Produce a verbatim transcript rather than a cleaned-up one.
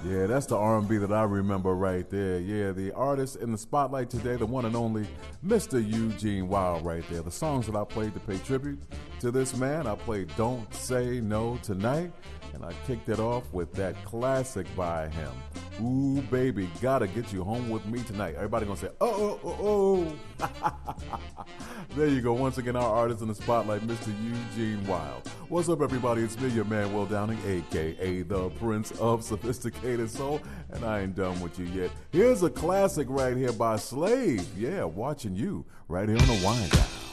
Yeah, that's the R and B that I remember right there. Yeah, the artist in the spotlight today, the one and only Mister Eugene Wild right there. The songs that I played to pay tribute to this man, I played Don't Say No Tonight, and I kicked it off with that classic by him. Ooh, baby, gotta get you home with me tonight. Everybody gonna say, oh, oh, oh, oh. There you go. Once again, our artist in the spotlight, Mister Eugene Wild. What's up, everybody? It's me, your man, Will Downing, a k a the Prince of Sophisticated Soul, and I ain't done with you yet. Here's a classic right here by Slave. Yeah, watching you right here on the Wind Down.